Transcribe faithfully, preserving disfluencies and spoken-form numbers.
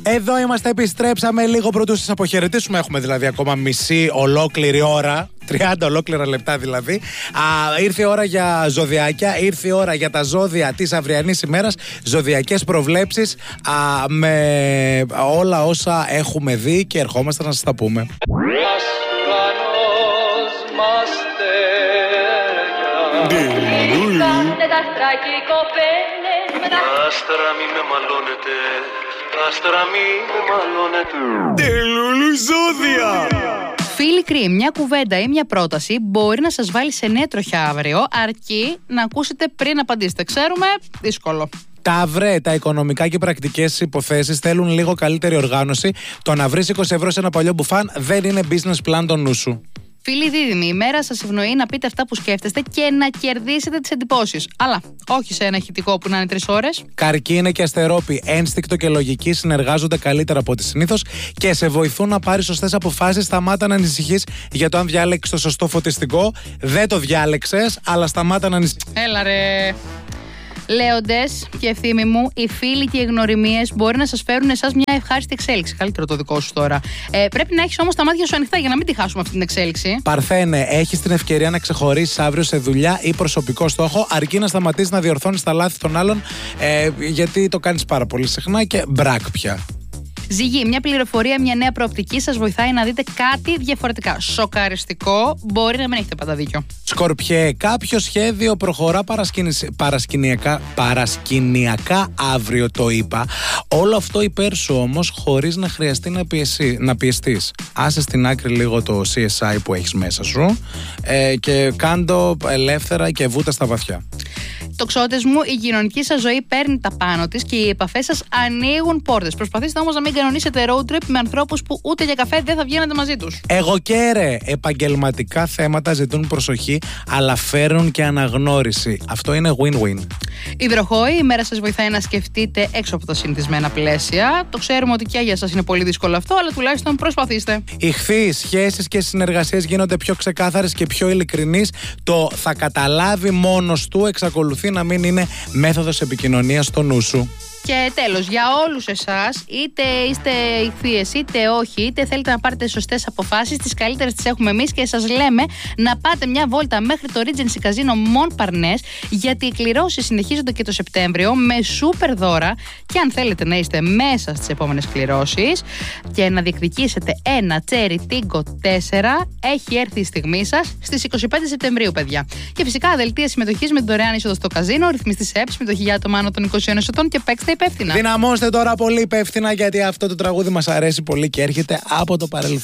Εδώ είμαστε, επιστρέψαμε λίγο πρωτού σας αποχαιρετήσουμε. Έχουμε δηλαδή ακόμα μισή ολόκληρη ώρα. τριάντα ολόκληρα λεπτά δηλαδή. Α, ήρθε η ώρα για ζωδιάκια, ήρθε η ώρα για τα ζώδια της αυριανής ημέρας. Ζωδιακές προβλέψεις α, με όλα όσα έχουμε δει και ερχόμαστε να σας τα πούμε. Άστρα μη με μαλώνετε, άστρα μη με μαλώνετε. Τελούλου ζώδια! Φίλοι κρύοι, μια κουβέντα ή μια πρόταση μπορεί να σας βάλει σε νέα τροχιά αύριο, αρκεί να ακούσετε πριν απαντήσετε. Ξέρουμε, δύσκολο. Ταύρε, τα οικονομικά και πρακτικές υποθέσεις θέλουν λίγο καλύτερη οργάνωση. Το να βρεις είκοσι ευρώ σε ένα παλιό μπουφάν δεν είναι business plan το νου σου. Φίλοι δίδυμοι, η μέρα σας ευνοεί να πείτε αυτά που σκέφτεστε και να κερδίσετε τις εντυπώσεις. Αλλά όχι σε ένα ηχητικό που να είναι τρεις ώρες. Καρκίνε και αστερόπι, ένστικτο και λογική συνεργάζονται καλύτερα από ό,τι συνήθως και σε βοηθούν να πάρεις σωστές αποφάσεις. Σταμάτα να ανησυχείς για το αν διάλεξες το σωστό φωτιστικό. Δεν το διάλεξες, αλλά σταμάτα να ανησυχείς. Έλα ρε. Λέοντες και ευθύμη μου, οι φίλοι και οι γνωριμίες μπορεί να σας φέρουν εσάς μια ευχάριστη εξέλιξη. Καλύτερο το δικό σου τώρα. Ε, πρέπει να έχεις όμως τα μάτια σου ανοιχτά για να μην τη χάσουμε αυτή την εξέλιξη. Παρθένε, έχεις την ευκαιρία να ξεχωρίσεις αύριο σε δουλειά ή προσωπικό στόχο, αρκεί να σταματήσεις να διορθώνεις τα λάθη των άλλων, ε, γιατί το κάνεις πάρα πολύ συχνά και μπρακ πια. Ζυγή, μια πληροφορία, μια νέα προοπτική σας βοηθάει να δείτε κάτι διαφορετικά. Σοκαριστικό, μπορεί να μην έχετε πάντα δίκιο. Σκορπιέ, κάποιο σχέδιο προχωρά παρασκηνιακά, παρασκηνιακά αύριο, το είπα. Όλο αυτό υπέρ σου όμως, χωρίς να χρειαστεί να, πιεσί, να πιεστείς. Άσε στην άκρη λίγο το σι ες άι που έχεις μέσα σου ε, και κάντο ελεύθερα και βούτα στα βαθιά. Τοξότες μου, η κοινωνική σας ζωή παίρνει τα πάνω της και οι επαφές σας ανοίγουν πόρτες. Προσπαθήστε όμως να μην κανονίσετε road trip με ανθρώπους που ούτε για καφέ δεν θα βγαίνετε μαζί τους. Εγώ και ρε, επαγγελματικά θέματα ζητούν προσοχή, αλλά φέρνουν και αναγνώριση. Αυτό είναι win-win. Υδροχόη, η μέρα σας βοηθάει να σκεφτείτε έξω από τα συνηθισμένα πλαίσια. Το ξέρουμε ότι και για σας είναι πολύ δύσκολο αυτό, αλλά τουλάχιστον προσπαθήστε. Ιχθύ, σχέσεις και συνεργασίες γίνονται πιο ξεκάθαρες και πιο ειλικρινείς. Το θα καταλάβει μόνος του εξακολουθεί να μην είναι μέθοδος επικοινωνίας στο νου σου. Και τέλος, για όλους εσάς, είτε είστε ηχθείες είτε όχι, είτε θέλετε να πάρετε σωστές αποφάσεις, τις καλύτερες τις έχουμε εμείς και σας λέμε να πάτε μια βόλτα μέχρι το Regency Casino Montparnasse, γιατί οι κληρώσεις συνεχίζονται και το Σεπτέμβριο με σούπερ δώρα. Και αν θέλετε να είστε μέσα στις επόμενες κληρώσεις και να διεκδικήσετε ένα Cherry Tiggo τέσσερα, έχει έρθει η στιγμή σας στις είκοσι πέντε Σεπτεμβρίου, παιδιά. Και φυσικά δελτία συμμετοχής με την δωρεάν είσοδο στο καζίνο, ρυθμιστή σε ΕΠ, συμμετοχή για άτομα άνω των είκοσι ένα ετών και παίξτε υπεύθυνα. Δυναμώστε τώρα πολύ υπεύθυνα, γιατί αυτό το τραγούδι μας αρέσει πολύ και έρχεται από το παρελθόν.